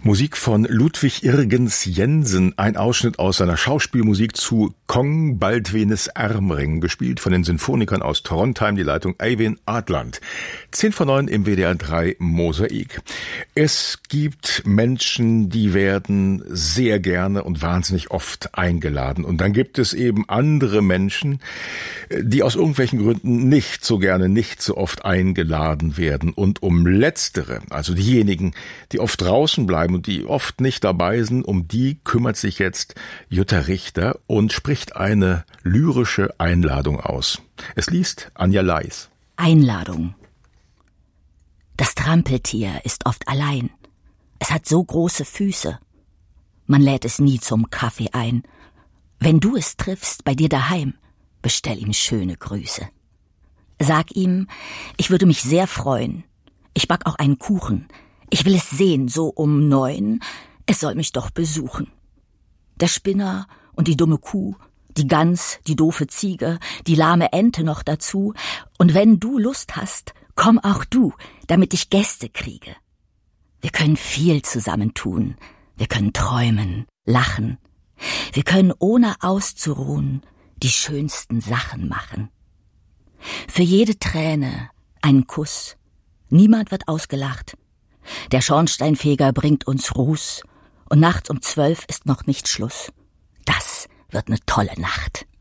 Musik von Ludwig Irgens Jensen, ein Ausschnitt aus seiner Schauspielmusik zu Kong Baldvenis Ermring, gespielt von den Sinfonikern aus Trondheim, die Leitung Eivind Adland. 10:09 im WDR 3 Mosaik. Es gibt Menschen, die werden sehr gerne und wahnsinnig oft eingeladen. Und dann gibt es eben andere Menschen, die aus irgendwelchen Gründen nicht so gerne, nicht so oft eingeladen werden. Und um Letztere, also diejenigen, die oft draußen bleiben und die oft nicht dabei sind, um die kümmert sich jetzt Jutta Richter und spricht eine lyrische Einladung aus. Es liest Anja Leis. Einladung. Das Trampeltier ist oft allein. Es hat so große Füße. Man lädt es nie zum Kaffee ein. Wenn du es triffst bei dir daheim, bestell ihm schöne Grüße. Sag ihm, ich würde mich sehr freuen. Ich back auch einen Kuchen. Ich will es sehen, so um 9. Es soll mich doch besuchen. Der Spinner und die dumme Kuh, die Gans, die doofe Ziege, die lahme Ente noch dazu. Und wenn du Lust hast, komm auch du, damit ich Gäste kriege. Wir können viel zusammen tun. Wir können träumen, lachen. Wir können ohne auszuruhen die schönsten Sachen machen. Für jede Träne einen Kuss. Niemand wird ausgelacht. Der Schornsteinfeger bringt uns Ruß und nachts um 12 ist noch nicht Schluss. Das wird eine tolle Nacht.